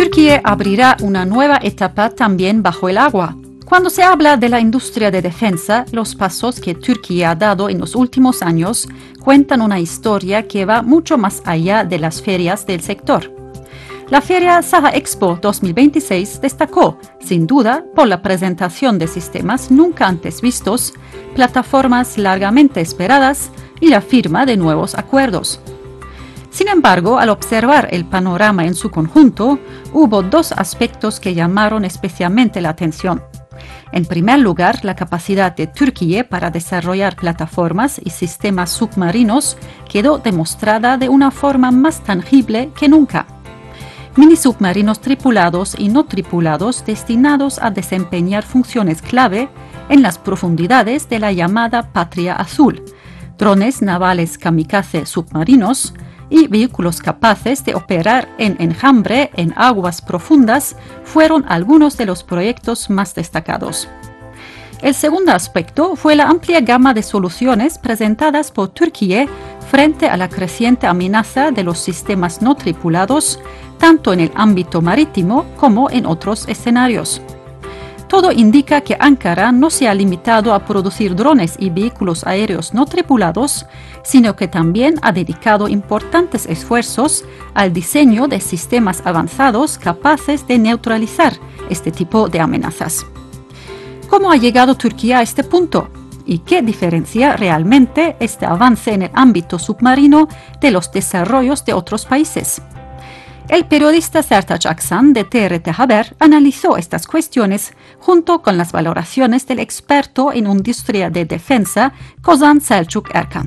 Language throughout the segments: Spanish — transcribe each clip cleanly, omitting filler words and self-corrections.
Turquía abrirá una nueva etapa también bajo el agua. Cuando se habla de la industria de defensa, los pasos que Turquía ha dado en los últimos años cuentan una historia que va mucho más allá de las ferias del sector. La feria Saha Expo 2026 destacó, sin duda, por la presentación de sistemas nunca antes vistos, plataformas largamente esperadas y la firma de nuevos acuerdos. Sin embargo, al observar el panorama en su conjunto, hubo dos aspectos que llamaron especialmente la atención. En primer lugar, la capacidad de Turquía para desarrollar plataformas y sistemas submarinos quedó demostrada de una forma más tangible que nunca. Mini submarinos tripulados y no tripulados destinados a desempeñar funciones clave en las profundidades de la llamada Patria Azul, drones navales kamikaze submarinos y vehículos capaces de operar en enjambre en aguas profundas fueron algunos de los proyectos más destacados. El segundo aspecto fue la amplia gama de soluciones presentadas por Turquía frente a la creciente amenaza de los sistemas no tripulados, tanto en el ámbito marítimo como en otros escenarios. Todo indica que Ankara no se ha limitado a producir drones y vehículos aéreos no tripulados, sino que también ha dedicado importantes esfuerzos al diseño de sistemas avanzados capaces de neutralizar este tipo de amenazas. ¿Cómo ha llegado Turquía a este punto? ¿Y qué diferencia realmente este avance en el ámbito submarino de los desarrollos de otros países? El periodista Sertaç Aksan de TRT Haber analizó estas cuestiones junto con las valoraciones del experto en industria de defensa Kozan Selçuk Erkan.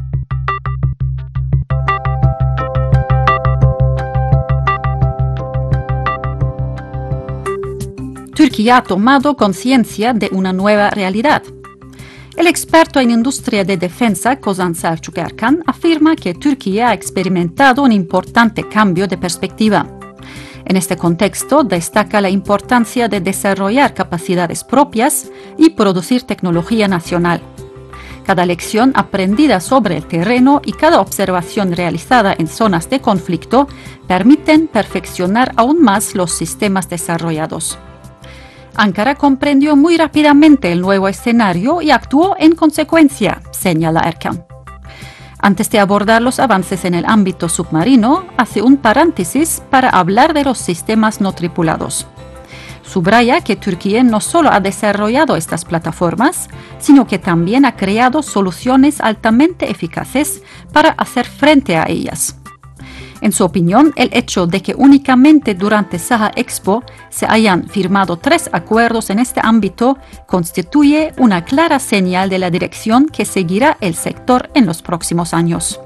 Turquía ha tomado conciencia de una nueva realidad. El experto en industria de defensa, Kozan Selçuk Erkan, afirma que Turquía ha experimentado un importante cambio de perspectiva. En este contexto, destaca la importancia de desarrollar capacidades propias y producir tecnología nacional. Cada lección aprendida sobre el terreno y cada observación realizada en zonas de conflicto permiten perfeccionar aún más los sistemas desarrollados. Ankara comprendió muy rápidamente el nuevo escenario y actuó en consecuencia, señala Erkan. Antes de abordar los avances en el ámbito submarino, hace un paréntesis para hablar de los sistemas no tripulados. Subraya que Turquía no solo ha desarrollado estas plataformas, sino que también ha creado soluciones altamente eficaces para hacer frente a ellas. En su opinión, el hecho de que únicamente durante Saha Expo se hayan firmado 3 acuerdos en este ámbito constituye una clara señal de la dirección que seguirá el sector en los próximos años.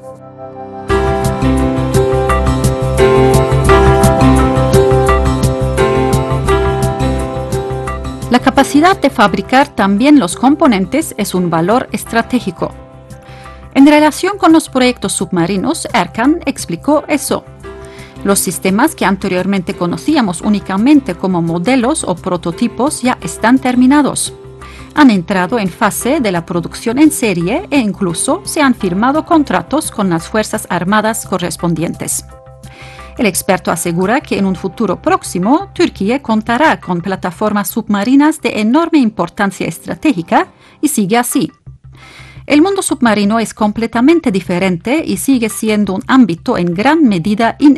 La capacidad de fabricar también los componentes es un valor estratégico. En relación con los proyectos submarinos, Erkan explicó eso. Los sistemas que anteriormente conocíamos únicamente como modelos o prototipos ya están terminados. Han entrado en fase de la producción en serie e incluso se han firmado contratos con las Fuerzas Armadas correspondientes. El experto asegura que en un futuro próximo, Turquía contará con plataformas submarinas de enorme importancia estratégica y sigue así. El mundo submarino es completamente diferente y sigue siendo un ámbito en gran medida